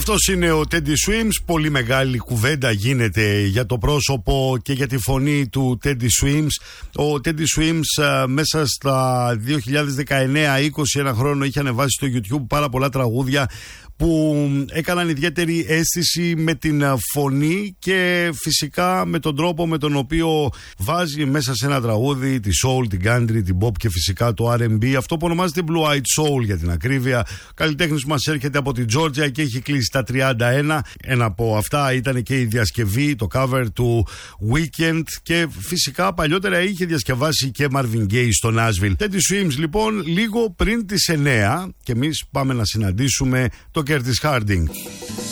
Αυτός είναι ο Teddy Swims. Πολύ μεγάλη κουβέντα γίνεται για το πρόσωπο και για τη φωνή του Teddy Swims. Ο Teddy Swims μέσα στα 2019-20 ένα χρόνο είχε ανεβάσει στο YouTube πάρα πολλά τραγούδια που έκαναν ιδιαίτερη αίσθηση με την φωνή και φυσικά με τον τρόπο με τον οποίο βάζει μέσα σε ένα τραγούδι τη soul, την country, την pop και φυσικά το R&B, αυτό που ονομάζεται Blue Eyed Soul για την ακρίβεια. Ο καλλιτέχνης μας έρχεται από την Georgia και έχει κλείσει τα 31. Ένα από αυτά ήταν και η διασκευή, το cover του Weekend, και φυσικά παλιότερα είχε διασκευάσει και Marvin Gaye στο Nashville. Teddy Swims λοιπόν λίγο πριν τις 9 και εμείς πάμε να συναντήσουμε το Curtis Harding.